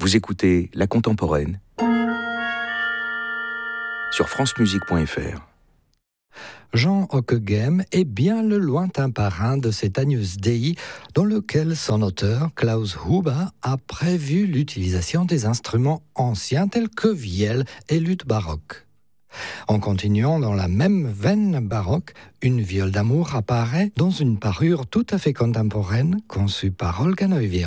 Vous écoutez La Contemporaine sur francemusique.fr. Jean Ockeghem est bien le lointain parrain de cet Agnus Dei dans lequel son auteur, Klaus Huber, a prévu l'utilisation des instruments anciens tels que vielle et luth baroque. En continuant dans la même veine baroque, une viole d'amour apparaît dans une parure tout à fait contemporaine conçue par Olga Neuwirth.